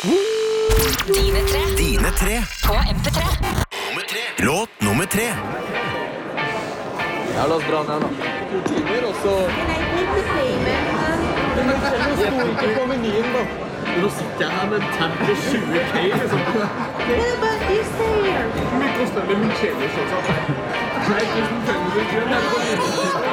Dine tre på MP3. Låt nummer 3. Ja, la oss dra ned da 2 timer, og så Men det sto ikke på menyen da. Nå sitter jeg her med en tab til 20K liksom. Hvor mye koster det med lunsjering? Nei, 1500 kroner.